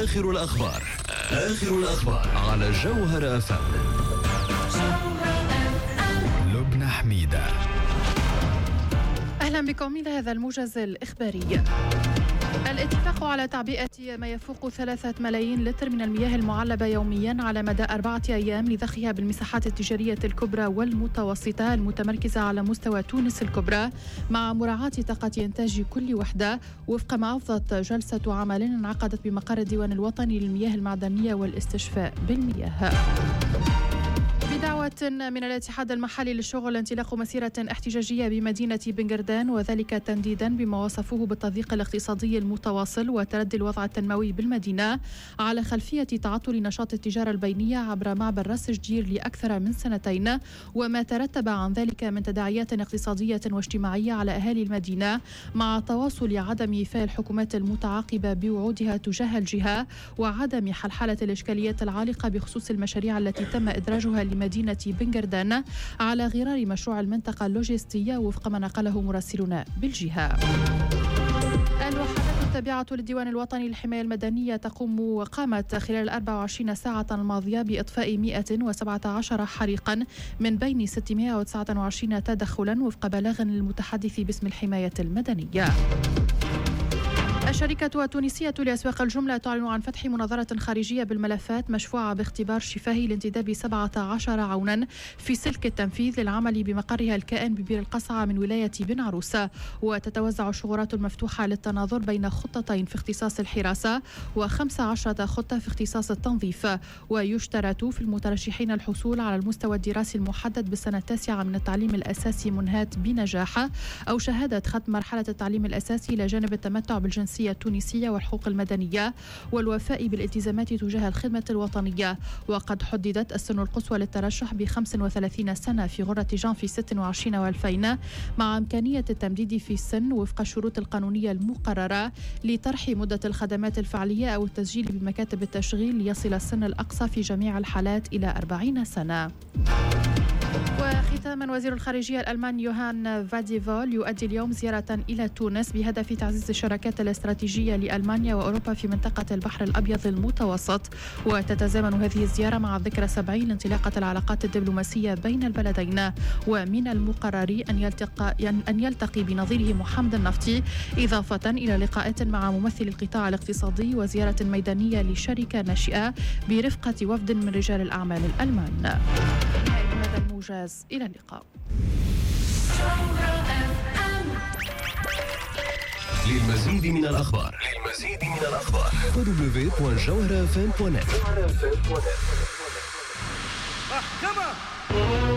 آخر الأخبار على جوهر FM. لبنى حميدة. أهلا بكم إلى هذا الموجز الإخباري. الاتفاق على تعبئة ما يفوق 3 ملايين لتر من المياه المعلبة يوميا على مدى 4 أيام لضخها بالمساحات التجارية الكبرى والمتوسطة المتمركزة على مستوى تونس الكبرى مع مراعاة طاقة إنتاج كل وحدة وفق ما أفضت جلسة عمل انعقدت بمقر الديوان الوطني للمياه المعدنية والاستشفاء بالمياه. بدعوة من الاتحاد المحلي للشغل انطلاق مسيرة احتجاجية بمدينة بنغردان، وذلك تنديدا بما وصفوه بالتضييق الاقتصادي المتواصل وتردي الوضع التنموي بالمدينة على خلفية تعطل نشاط التجارة البينية عبر معبر راس جدير لأكثر من 2 سنين، وما ترتب عن ذلك من تداعيات اقتصادية واجتماعية على أهالي المدينة مع تواصل عدم إيفاء الحكومات المتعاقبة بوعودها تجاه الجهة وعدم حلحلة الإشكاليات العالقة بخصوص المشاريع التي تم إدراجها لمدينة بنغردان على غرار مشروع المنطقة اللوجستية وفق ما نقله مراسلنا بالجهة. الوحدات التابعة للديوان الوطني للحماية المدنية قامت خلال 24 ساعة الماضية بإطفاء 117 حريقا من بين 629 تدخلا وفق بلاغ للمتحدث باسم الحماية المدنية. الشركة التونسية لأسواق الجملة تعلن عن فتح مناظرة خارجية بالملفات مشفوعة باختبار شفاهي لانتداب 17 عونا في سلك التنفيذ للعمل بمقرها الكائن ببير القصعة من ولاية بن عروس، وتتوزع الشغورات المفتوحة للتناظر بين خطتين في اختصاص الحراسة و15 خطة في اختصاص التنظيف، ويشترط في المترشحين الحصول على المستوى الدراسي المحدد بالسنة 9 من التعليم الأساسي منهات بنجاح أو شهادة ختم مرحلة التعليم الأساسي إلى جانب التمتع بالجنسية التونسية والحقوق المدنية والوفاء بالالتزامات تجاه الخدمة الوطنية. وقد حددت السن القصوى للترشح ب 35 سنة في غرة جانفي 26 و2000 مع إمكانية التمديد في السن وفق الشروط القانونية المقررة لطرح مدة الخدمات الفعلية أو التسجيل بمكاتب التشغيل ليصل السن الأقصى في جميع الحالات إلى 40 سنة. وختاما، وزير الخارجية الألماني يوهان فاديفول يؤدي اليوم زيارة إلى تونس بهدف تعزيز الشراكات الاستراتيجية لألمانيا وأوروبا في منطقة البحر الأبيض المتوسط، وتتزامن هذه الزيارة مع الذكرى 70 لانطلاقة العلاقات الدبلوماسية بين البلدين، ومن المقرر أن يلتقي بنظيره محمد النفطي إضافة إلى لقاءات مع ممثل القطاع الاقتصادي وزيارة ميدانية لشركة ناشئة برفقة وفد من رجال الأعمال الألمان. هذا الموجز، إلى اللقاء. للمزيد من الأخبار www.jawharafm.net.